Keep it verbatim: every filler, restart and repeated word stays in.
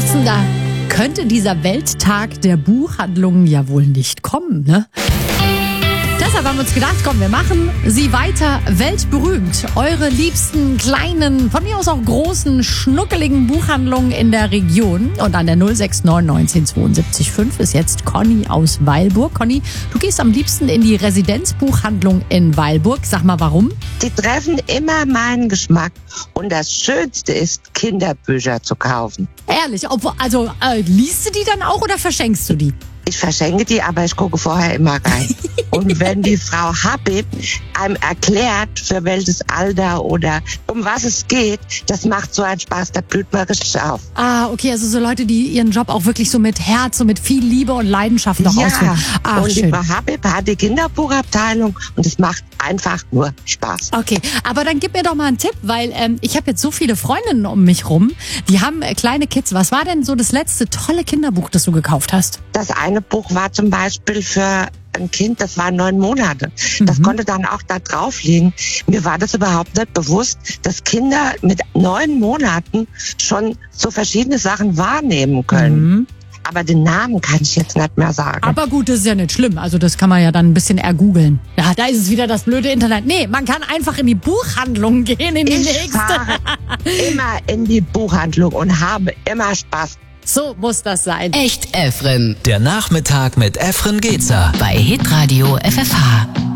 sitzen, da könnte dieser Welttag der Buchhandlungen ja wohl nicht kommen, ne? Deshalb haben wir uns gedacht, komm, wir machen sie weiter weltberühmt. Eure liebsten kleinen, von mir aus auch großen, schnuckeligen Buchhandlungen in der Region. Und an der null sechs neun neunzehn zweiundsiebzig fünf ist jetzt Conny aus Weilburg. Conny, du gehst am liebsten in die Residenzbuchhandlung in Weilburg. Sag mal, warum? Die treffen immer meinen Geschmack. Und das Schönste ist, Kinderbücher zu kaufen. Ehrlich, obwohl, also äh, liest du die dann auch oder verschenkst du die? Ich verschenke die, aber ich gucke vorher immer rein. Und wenn die Frau Habib einem erklärt, für welches Alter oder um was es geht, das macht so einen Spaß, da blüht man richtig auf. Ah, okay, also so Leute, die ihren Job auch wirklich so mit Herz, so mit viel Liebe und Leidenschaft noch Ja, ausführen. Ach, und die schön. Frau Habib hat die Kinderbuchabteilung und es macht einfach nur Spaß. Okay, aber dann gib mir doch mal einen Tipp, weil ähm, ich habe jetzt so viele Freundinnen um mich rum, die haben äh, kleine Kids. Was war denn so das letzte tolle Kinderbuch, das du gekauft hast? Das eine Buch war zum Beispiel für ein Kind, das war neun Monate. Das Mhm. konnte dann auch da drauf liegen. Mir war das überhaupt nicht bewusst, dass Kinder mit neun Monaten schon so verschiedene Sachen wahrnehmen können. Mhm. Aber den Namen kann ich jetzt nicht mehr sagen. Aber gut, das ist ja nicht schlimm. Also das kann man ja dann ein bisschen ergoogeln. Ja, da ist es wieder das blöde Internet. Nee, man kann einfach in die Buchhandlung gehen, in die ich nächste. fahre immer in die Buchhandlung und habe immer Spaß. So muss das sein. Echt Efren. Der Nachmittag mit Efren Gezer. Bei Hitradio F F H.